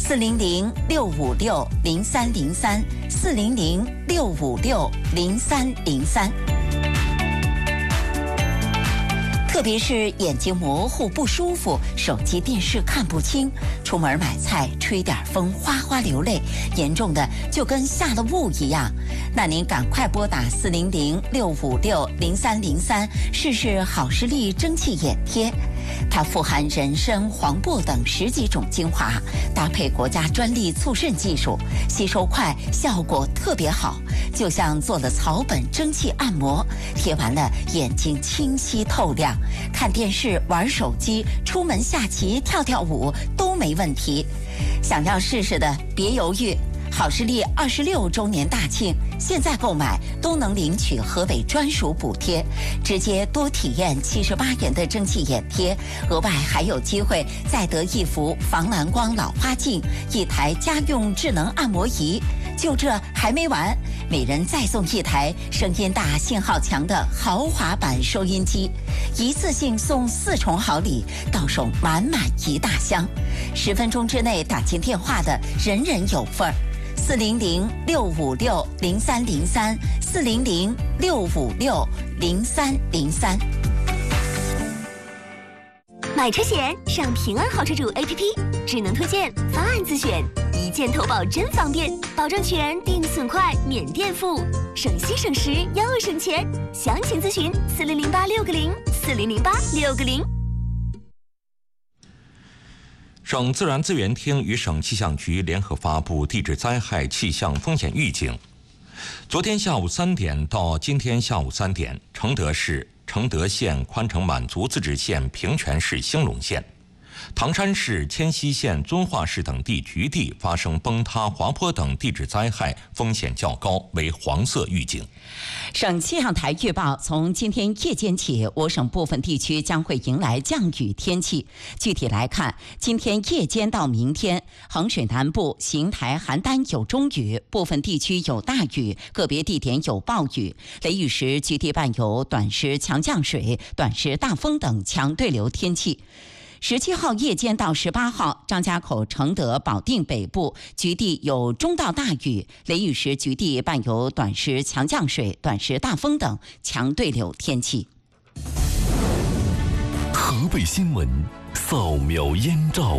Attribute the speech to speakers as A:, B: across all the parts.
A: ，400-656-0303，400-656-0303。特别是眼睛模糊不舒服，手机电视看不清，出门买菜吹点风哗哗流泪，严重的就跟下了雾一样。那您赶快拨打400-656-0303，试试好视力蒸汽眼贴。它富含人参、黄柏等10几种精华，搭配国家专利促渗技术，吸收快，效果特别好，就像做了草本蒸汽按摩，贴完了眼睛清晰透亮，看电视、玩手机、出门下棋、跳跳舞都没问题。想要试试的别犹豫，好视力26周年大庆，现在购买都能领取河北专属补贴，直接多体验78元的蒸汽眼贴，额外还有机会再得一幅防蓝光老花镜、一台家用智能按摩仪。就这还没完，每人再送一台声音大、信号强的豪华版收音机，一次性送4重好礼，到手满满一大箱。10分钟之内打进电话的，人人有份儿。400-656-0303，400-656-0303。
B: 买车险上平安好车主 APP， 智能推荐，方案自选，一键投保真方便，保证全，定损快，免垫付，省心省时又省钱。详情咨询4008-660，4008-660。
C: 省自然资源厅与省气象局联合发布地质灾害气象风险预警。昨天下午3点到今天下午3点，承德市、承德县、宽城满族自治县、平泉市、兴隆县、唐山市、迁西县、遵化市等地局地发生崩塌、滑坡等地质灾害，风险较高，为黄色预警。
A: 省气象台预报，从今天夜间起，我省部分地区将会迎来降雨天气。具体来看，今天夜间到明天，衡水南部、邢台、邯郸有中雨，部分地区有大雨，个别地点有暴雨，雷雨时局地伴有短时强降水、短时大风等强对流天气。17号夜间到18号，张家口、承德、保定北部局地有中到大雨，雷雨时局地伴有短时强降水、短时大风等强对流天气。
D: 河北新闻扫描燕赵。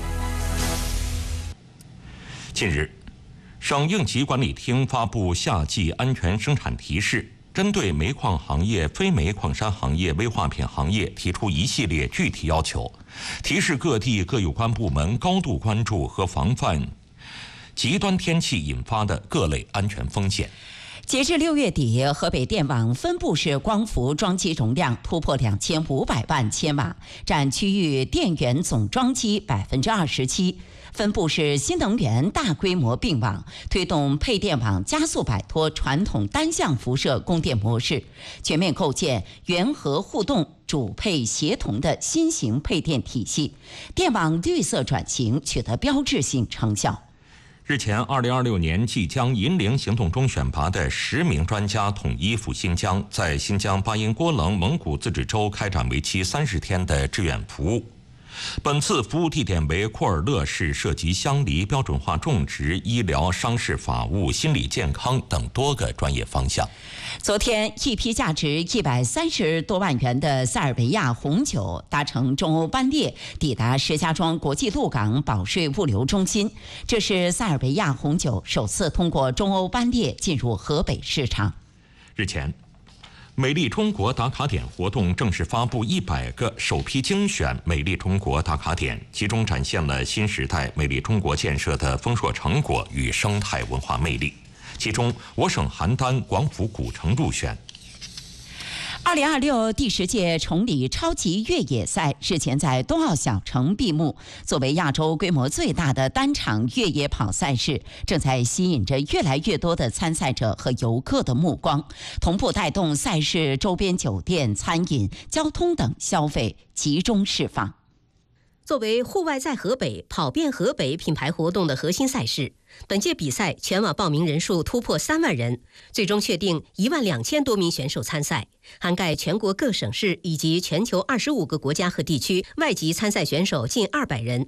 C: 近日，省应急管理厅发布夏季安全生产提示，针对煤矿行业、非煤矿山行业、危化品行业提出一系列具体要求，提示各地各有关部门高度关注和防范极端天气引发的各类安全风险。
A: 截至6月底，河北电网分布式光伏装机容量突破2500万千瓦，占区域电源总装机27%。分布式新能源大规模并网，推动配电网加速摆脱传统单向辐射供电模式，全面构建源核互动、主配协同的新型配电体系，电网绿色转型取得标志性成效。
C: 日前，2026年即将银陵行动中选拔的10名专家统一赴新疆，在新疆巴音郭楞蒙古自治州开展为期30天的志愿服务。本次服务地点为库尔勒市，涉及乡梨、标准化种植、医疗、商事法务、心理健康等多个专业方向。
A: 昨天，一批价值130多万元的塞尔维亚红酒搭乘中欧班列抵达石家庄国际陆港保税物流中心，这是塞尔维亚红酒首次通过中欧班列进入河北市场。
C: 日前，美丽中国打卡点活动正式发布100个首批精选美丽中国打卡点，其中展现了新时代美丽中国建设的丰硕成果与生态文化魅力。其中，我省邯郸广府古城入选。
A: 2026第10届崇礼超级越野赛日前在冬奥小城闭幕。作为亚洲规模最大的单场越野跑赛事，正在吸引着越来越多的参赛者和游客的目光，同步带动赛事周边酒店、餐饮、交通等消费集中释放。
E: 作为户外在河北、跑遍河北品牌活动的核心赛事，本届比赛全网报名人数突破3万人，最终确定12000多名选手参赛，涵盖全国各省市以及全球25个国家和地区外籍参赛选手近200人。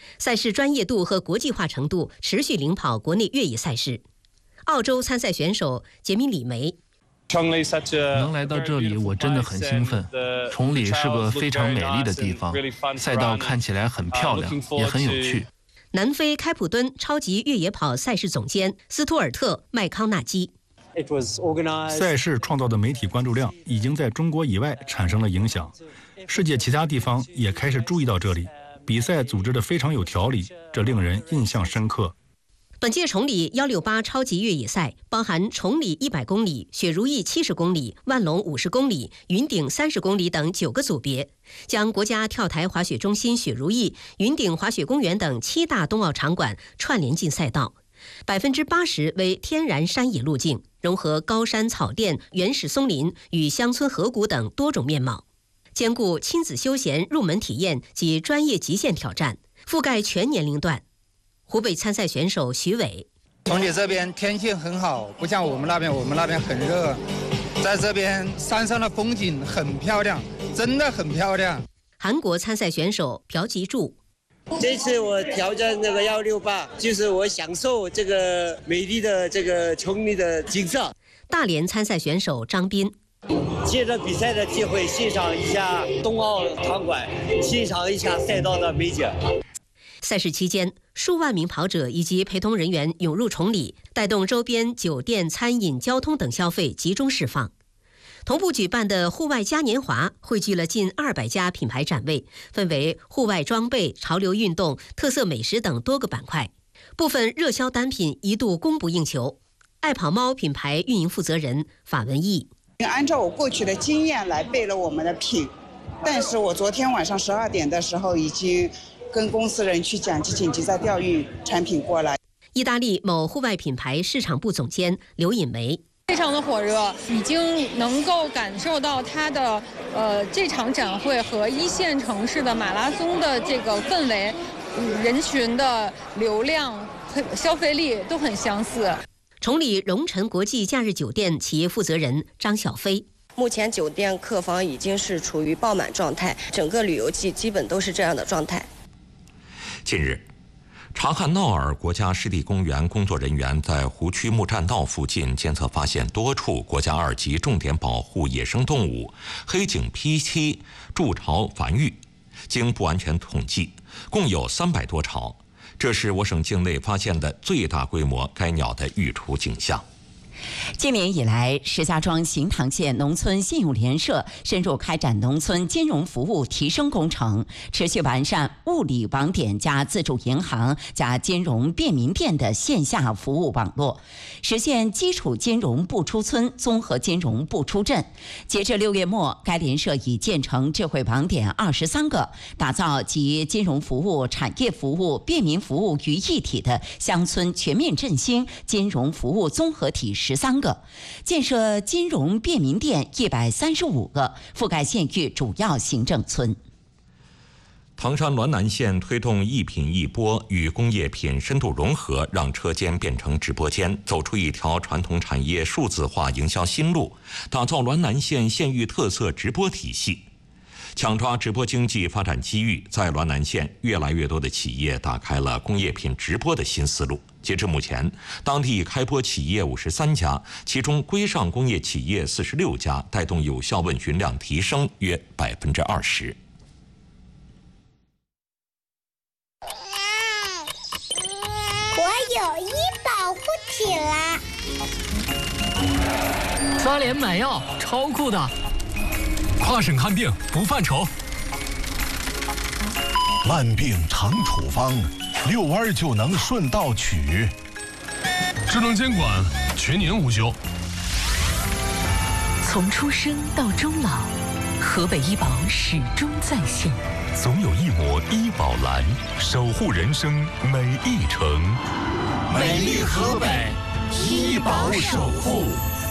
E: 赛事专业度和国际化程度持续领跑国内越野赛事。澳洲参赛选手杰米·李梅。
F: 能来到这里，我真的很兴奋。崇礼是个非常美丽的地方，赛道看起来很漂亮，也很有趣。
E: 南非开普敦超级越野跑赛事总监斯图尔特·麦康纳基。
G: 赛事创造的媒体关注量已经在中国以外产生了影响，世界其他地方也开始注意到这里。比赛组织得非常有条理，这令人印象深刻。
E: 本届崇礼168超级越野赛包含崇礼100公里、雪如意70公里、万隆50公里、云顶30公里等9个组别，将国家跳台滑雪中心雪如意、云顶滑雪公园等7大冬奥场馆串联进赛道。80%为天然山野路径，融合高山草甸、原始松林与乡村河谷等多种面貌，兼顾亲子休闲入门体验及专业极限挑战，覆盖全年龄段。湖北参赛选手徐伟：
H: 崇礼这边天气很好，不像我们那边很热，在这边山上的风景很漂亮，真的很漂亮。
E: 韩国参赛选手朴吉柱：
I: 这次我挑战这个168，就是我享受这个美丽的这个崇礼的景色。
E: 大连参赛选手张斌：
I: 借着比赛的机会，欣赏一下冬奥场馆，欣赏一下赛道的美景。
E: 赛事期间，数万名跑者以及陪同人员涌入崇礼，带动周边酒店、餐饮、交通等消费集中释放。同步举办的户外嘉年华汇聚了近200家品牌展位，分为户外装备、潮流运动、特色美食等多个板块。部分热销单品一度供不应求。爱跑猫品牌运营负责人法文义：
J: 按照我过去的经验来备了我们的品，但是我昨天晚上12点的时候已经跟公司人去讲，紧急在调运产品过来。
E: 意大利某户外品牌市场部总监刘颖梅：
K: 非常的火热，已经能够感受到它的这场展会和一线城市的马拉松的这个氛围，人群的流量、消费力都很相似。
E: 崇礼荣辰国际假日酒店企业负责人张小飞：
L: 目前酒店客房已经是处于爆满状态，整个旅游季基本都是这样的状态。
C: 近日，察罕淖尔国家湿地公园工作人员在湖区木栈道附近监测发现多处国家2级重点保护野生动物黑颈披栖筑巢繁育，经不完全统计，共有300多巢，这是我省境内发现的最大规模该鸟的育雏景象。
A: 今年以来，石家庄行塘县农村信用联社深入开展农村金融服务提升工程，持续完善物理网点加自助银行加金融便民店的线下服务网络，实现基础金融不出村、综合金融不出镇。截至6月末，该联社已建成智慧网点23个，打造集金融服务、产业服务、便民服务于一体的乡村全面振兴金融服务综合体13个，建设金融便民店135个，覆盖县域主要行政村。
C: 唐山滦南县推动一品一播与工业品深度融合，让车间变成直播间，走出一条传统产业数字化营销新路，打造滦南县县域特色直播体系。抢抓直播经济发展机遇，在滦南县越来越多的企业打开了工业品直播的新思路。截至目前，当地开播企业53家，其中规上工业企业46家，带动有效问询量提升约20%。
M: 我有医保护体啦！
N: 3联买药，超酷的！跨省看病不犯愁，
O: 慢病常处方，6弯就能顺道取。
N: 智能监管，全年无休。
P: 从出生到终老，河北医保始终在线。
D: 总有一抹医保蓝，守护人生每一程。
O: 美丽河北，医保守护。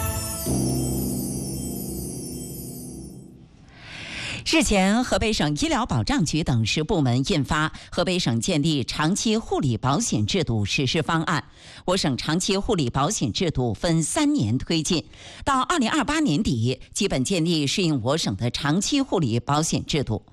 A: 日前，河北省医疗保障局等10部门印发《河北省建立长期护理保险制度实施方案》。我省长期护理保险制度分3年推进，到2028年底，基本建立适应我省的长期护理保险制度。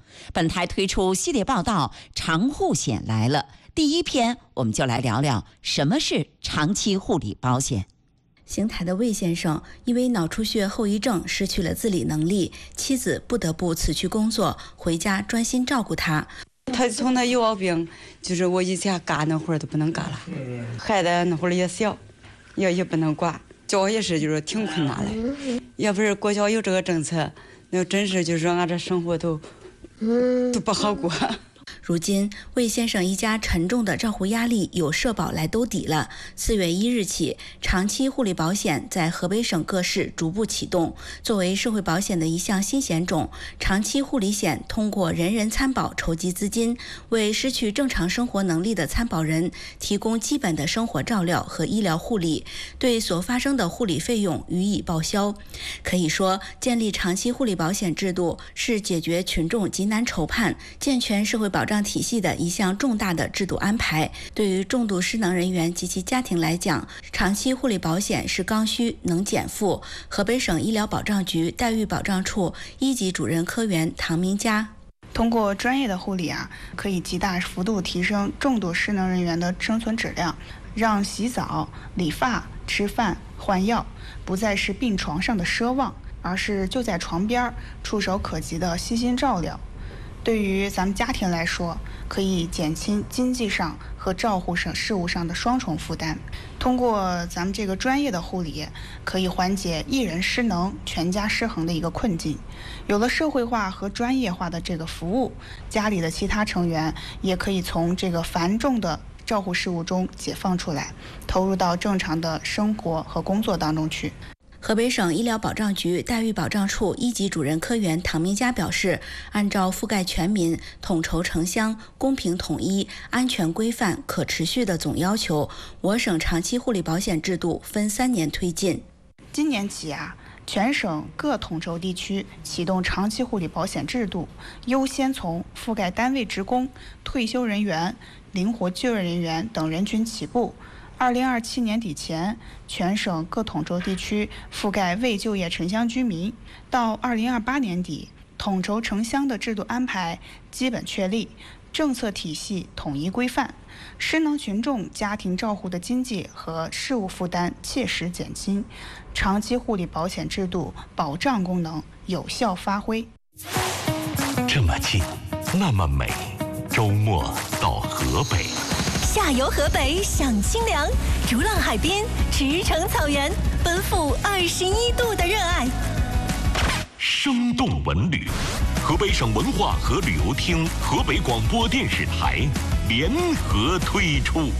A: 本台推出系列报道《长护险来了》，第一篇我们就来聊聊什么是长期护理保险。
Q: 邢台的魏先生因为脑出血后遗症失去了自理能力，妻子不得不辞去工作，回家专心照顾他。
R: 他从那有病，就是我以前干那活儿都不能干了，孩子那会儿也小，也不能管，教也是就是挺困难的。要不是国家有这个政策，那真是就是说俺这生活都不好过。
Q: 如今，魏先生一家沉重的照护压力有社保来兜底了。4月1日起，长期护理保险在河北省各市逐步启动。作为社会保险的一项新险种，长期护理险通过人人参保筹集资金，为失去正常生活能力的参保人提供基本的生活照料和医疗护理，对所发生的护理费用予以报销。可以说，建立长期护理保险制度是解决群众急难愁盼、健全社会保障体系的一项重大的制度安排。对于重度失能人员及其家庭来讲，长期护理保险是刚需能减负。河北省医疗保障局待遇保障处1级主任科员唐明佳：
S: 通过专业的护理可以极大幅度提升重度失能人员的生存质量，让洗澡、理发、吃饭、换药不再是病床上的奢望，而是就在床边触手可及的悉心照料。对于咱们家庭来说，可以减轻经济上和照护上事务上的双重负担。通过咱们这个专业的护理，可以缓解一人失能、全家失衡的一个困境。有了社会化和专业化的这个服务，家里的其他成员也可以从这个繁重的照护事务中解放出来，投入到正常的生活和工作当中去。
Q: 河北省医疗保障局待遇保障处1级主任科员唐明佳表示，按照覆盖全民、统筹城乡、公平统一、安全规范、可持续的总要求，我省长期护理保险制度分3年推进。
S: 今年起全省各统筹地区启动长期护理保险制度，优先从覆盖单位职工、退休人员、灵活就业人员等人群起步。2027年底前，全省各统筹地区覆盖未就业城乡居民。到2028年底，统筹城乡的制度安排基本确立，政策体系统一规范，失能群众家庭照护的经济和事务负担切实减轻，长期护理保险制度保障功能有效发挥。
D: 这么近，那么美，周末到河北。
B: 下游河北享清凉，逐浪海滨，驰骋草原，奔赴21度的热爱。
D: 生动文旅，河北省文化和旅游厅、河北广播电视台联合推出。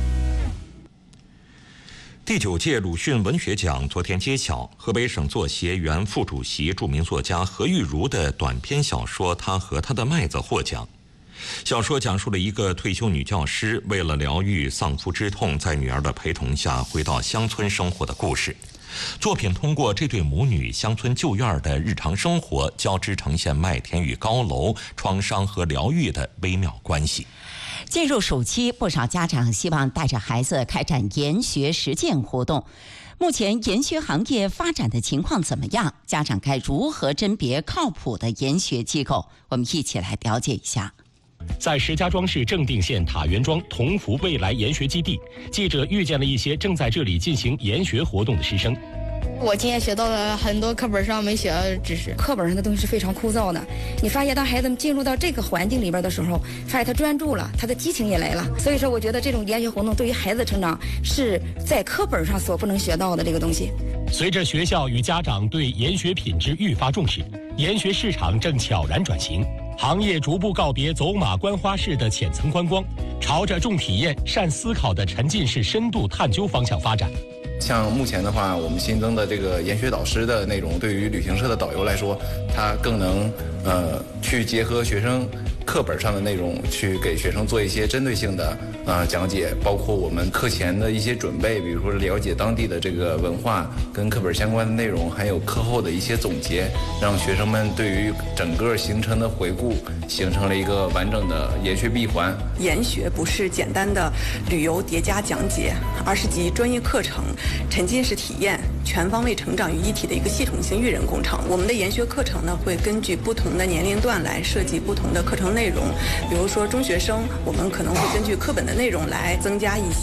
C: 第9届鲁迅文学奖昨天揭晓，河北省作协原副主席、著名作家何玉茹的短篇小说《他和他的麦子》获奖。小说讲述了一个退休女教师为了疗愈丧夫之痛，在女儿的陪同下回到乡村生活的故事。作品通过这对母女乡村旧院的日常生活，交织呈现麦田与高楼、创伤和疗愈的微妙关系。
A: 进入暑期，不少家长希望带着孩子开展研学实践活动。目前研学行业发展的情况怎么样？家长该如何甄别靠谱的研学机构？我们一起来了解一下。
T: 在石家庄市正定县塔园庄同福未来研学基地，记者遇见了一些正在这里进行研学活动的师生。
U: 我今天学到了很多课本上没学的知识，课本上的东西是非常枯燥的。你发现当孩子们进入到这个环境里边的时候，发现他专注了，他的激情也来了。所以说，我觉得这种研学活动对于孩子成长是在课本上所不能学到的这个东西。
T: 随着学校与家长对研学品质愈发重视，研学市场正悄然转型，行业逐步告别走马观花式的浅层观光，朝着重体验、善思考的沉浸式深度探究方向发展。
V: 像目前的话，我们新增的这个研学导师的那种，对于旅行社的导游来说，他更能去结合学生课本上的内容去给学生做一些针对性的讲解，包括我们课前的一些准备，比如说了解当地的这个文化跟课本相关的内容，还有课后的一些总结，让学生们对于整个行程的回顾形成了一个完整的研学闭环。
F: 研学不是简单的旅游叠加讲解，而是集专业课程、沉浸式体验、全方位成长于一体的一个系统性育人工程。我们的研学课程呢，会根据不同的年龄段来设计不同的课程内容。比如说中学生，我们可能会根据课本的内容来增加一